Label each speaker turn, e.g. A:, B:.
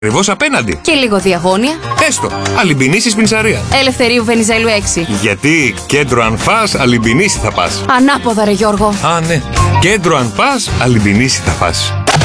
A: Ακριβώς απέναντι.
B: Και λίγο διαγώνια.
A: Έστω. Αλυμπινίσεις Πινσαρία.
B: Ελευθερίου Βενιζέλου 6.
A: Γιατί κέντρο αν φας, Αλυμπινίση θα πας.
B: Ανάποδα ρε Γιώργο.
A: Α, ναι. Κέντρο αν πας, Αλυμπινίση θα φας.